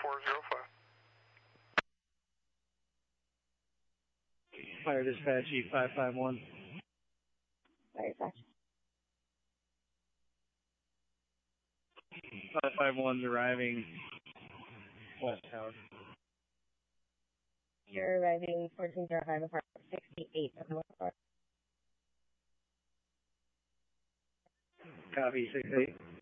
405. Fire dispatch E551. Fire dispatch. 551's arriving West Tower. You're arriving 1405 before 68 of the West Tower. Copy 68.